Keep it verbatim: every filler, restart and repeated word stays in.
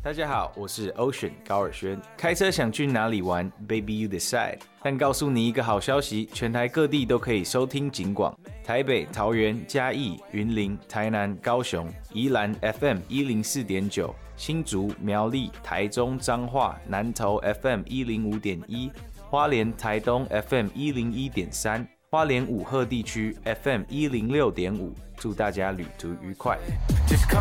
大家好，我是 Ocean 高尔宣。开车想去哪里玩 ？Baby you decide。但告诉你一个好消息，全台各地都可以收听警广。台北、桃园、嘉义、云林、台南、高雄、宜兰 F M 一零四点九，新竹、苗栗、台中、彰化、南投 F M 一零五点一，花莲、台东 F M 一零一点三，花莲武鹤地区 F M 一零六点五。祝大家旅途愉快。